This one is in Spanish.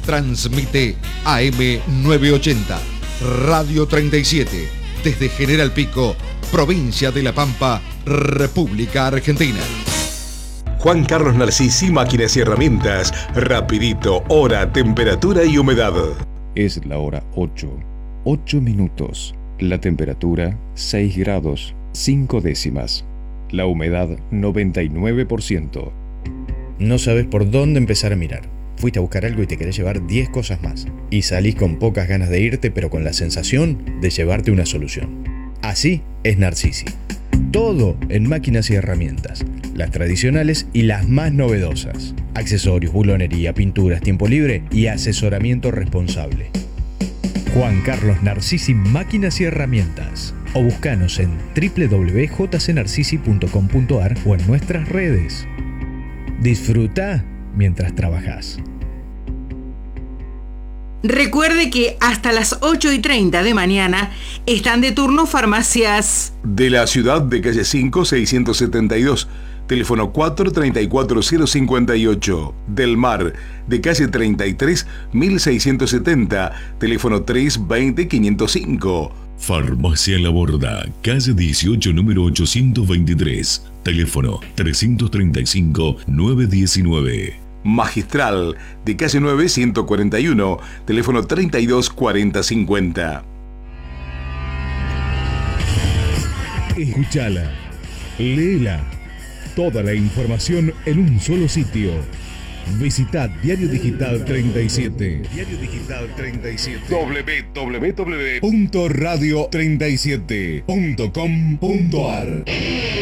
Transmite AM 980, Radio 37, desde General Pico, provincia de La Pampa, República Argentina. Juan Carlos Narcisi, máquinas y herramientas. Rapidito, hora, temperatura y humedad. Es la hora 8 minutos. La temperatura 6 grados 5 décimas. La humedad 99%. No sabes por dónde empezar a mirar. Fuiste a buscar algo y te querés llevar 10 cosas más. Y salís con pocas ganas de irte, pero con la sensación de llevarte una solución. Así es Narcisi. Todo en máquinas y herramientas. Las tradicionales y las más novedosas. Accesorios, bulonería, pinturas, tiempo libre y asesoramiento responsable. Juan Carlos Narcisi, máquinas y herramientas. O buscanos en www.jcnarcisi.com.ar o en nuestras redes. Disfruta mientras trabajas. Recuerde que hasta las 8:30 de mañana están de turno farmacias de la ciudad de calle 5, 672, teléfono 434-058. Del Mar, de calle 33, 1670, teléfono 320-505. Farmacia La Borda, calle 18, número 823, teléfono 335-919. Magistral, de calle 9, 141, teléfono 324050. Escúchala, léela, toda la información en un solo sitio. Visita Diario Digital 37. Diario Digital 37. www.radio37.com.ar